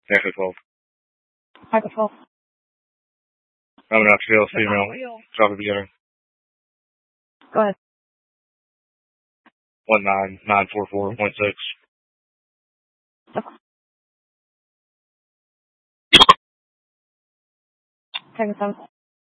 Echo 12. Echo 12. Coming out trail, female. Traffic beginning. Go ahead. 19944.6. Echo 7.